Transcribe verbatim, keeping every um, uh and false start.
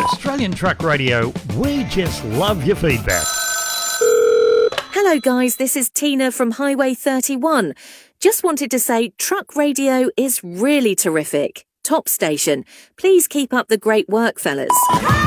Australian Truck Radio, we just love your feedback. Hello guys, this is Tina from Highway thirty-one. Just wanted to say Truck Radio is really terrific. Top station. Please keep up the great work, fellas.